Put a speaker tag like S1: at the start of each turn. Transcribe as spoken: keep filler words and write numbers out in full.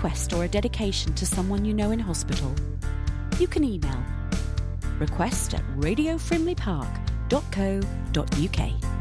S1: request or a dedication to someone you know in hospital, you can email request at radio frimley park dot co dot uk.